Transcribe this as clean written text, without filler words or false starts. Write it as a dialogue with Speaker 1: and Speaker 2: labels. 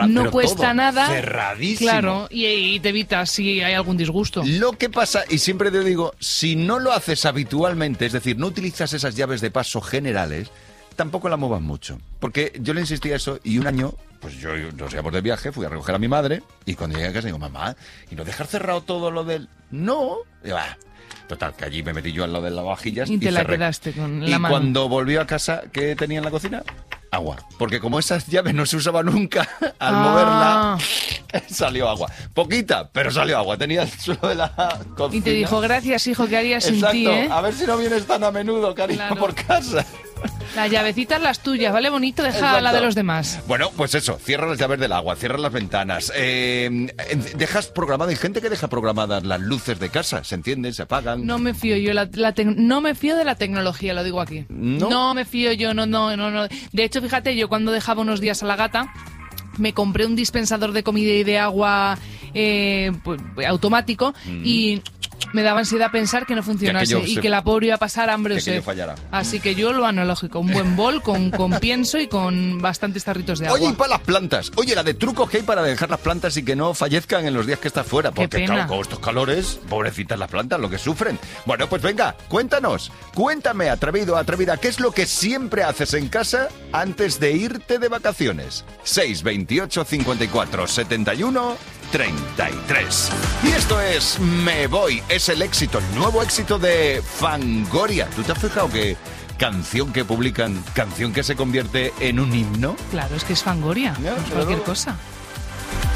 Speaker 1: no
Speaker 2: pero
Speaker 1: cuesta
Speaker 2: todo
Speaker 1: nada.
Speaker 2: cerradísimo.
Speaker 1: Claro, y te evitas si hay algún disgusto.
Speaker 2: Lo que pasa, y siempre te digo, si no lo haces habitualmente, es decir, no utilizas esas llaves de paso generales, tampoco la muevas mucho. Porque yo le insistí a eso y un año, pues yo nos íbamos de viaje, fui a recoger a mi madre y cuando llegué a casa digo, mamá, ¿y no dejar cerrado todo lo del...? No. Y va. Total, que allí me metí yo al lado de las vajillas
Speaker 1: Y te la
Speaker 2: cerré.
Speaker 1: quedaste con la
Speaker 2: y
Speaker 1: mano.
Speaker 2: cuando volví a casa, ¿qué tenía en la cocina? Agua. Porque como esas llaves no se usaban nunca, al moverla salió agua. Poquita, pero salió agua. Tenía el suelo de la cocina.
Speaker 1: Y te dijo, gracias, hijo, ¿qué harías sin
Speaker 2: Exacto.
Speaker 1: ti, eh?
Speaker 2: A ver si no vienes tan a menudo, cariño,
Speaker 1: Claro.
Speaker 2: por casa.
Speaker 1: Las llavecitas las tuyas, ¿vale? Bonito, deja
Speaker 2: Exacto.
Speaker 1: la de los demás.
Speaker 2: Bueno, pues eso, cierra las llaves del agua, cierra las ventanas, dejas programada, hay gente que deja programadas las luces de casa, se encienden, se apagan.
Speaker 1: No me fío yo, no me fío de la tecnología, lo digo aquí.
Speaker 2: ¿No?
Speaker 1: Me fío yo, no. De hecho, fíjate, yo cuando dejaba unos días a la gata, me compré un dispensador de comida y de agua pues, automático y me daba ansiedad pensar que no funcionase y que la pobre iba a pasar hambre o
Speaker 2: que aquello
Speaker 1: sed.
Speaker 2: fallara.
Speaker 1: Así que yo lo analógico, un buen bol con pienso y con bastantes tarritos de agua.
Speaker 2: Oye, y para las plantas. Oye, la de trucos que hay para dejar las plantas y que no fallezcan en los días que estás fuera.
Speaker 1: Qué
Speaker 2: Porque
Speaker 1: pena.
Speaker 2: claro, con estos calores, pobrecitas las plantas, lo que sufren. Bueno, pues venga, cuéntanos. Cuéntame, atrevido, atrevida, ¿qué es lo que siempre haces en casa antes de irte de vacaciones? 628 54 71 33. Y esto es Me Voy. Es el éxito, el nuevo éxito de Fangoria. ¿Tú te has fijado que canción que publican, canción que se convierte en un himno?
Speaker 1: Claro, es que es Fangoria,
Speaker 2: Ya,
Speaker 1: no es
Speaker 2: pero
Speaker 1: cualquier
Speaker 2: luego-
Speaker 1: cosa.